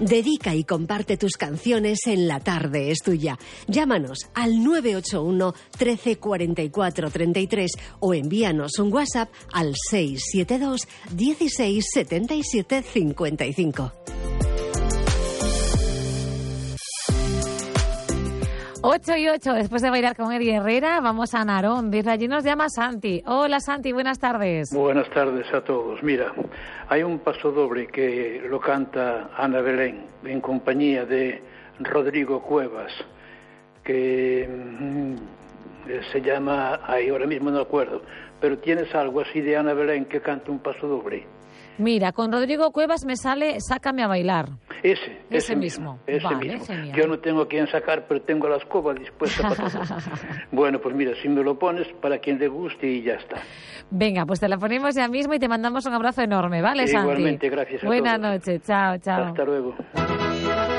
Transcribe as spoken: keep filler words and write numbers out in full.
Dedica y comparte tus canciones en La Tarde es Tuya. Llámanos al nueve ocho uno, trece, cuarenta y cuatro, treinta y tres o envíanos un WhatsApp al seis siete dos, dieciséis, setenta y siete, cincuenta y cinco. ocho y ocho, después de bailar con Eddie Herrera, vamos a Narón. Desde allí nos llama Santi. Hola Santi, buenas tardes. Buenas tardes a todos. Mira, hay un pasodoble que lo canta Ana Belén en compañía de Rodrigo Cuevas, que mmm, se llama, ay, ahora mismo no acuerdo, pero tienes algo así de Ana Belén que canta un pasodoble. Mira, con Rodrigo Cuevas me sale Sácame a bailar. Ese, ese, ese mismo. mismo. Ese vale, mismo. Genial. Yo no tengo a quien sacar, pero tengo la escoba dispuesta para todo. Bueno, pues mira, si me lo pones para quien le guste y ya está. Venga, pues te la ponemos ya mismo y te mandamos un abrazo enorme, ¿vale, Santi? Igualmente, gracias a Buenas todos. noches, chao, chao. Hasta luego.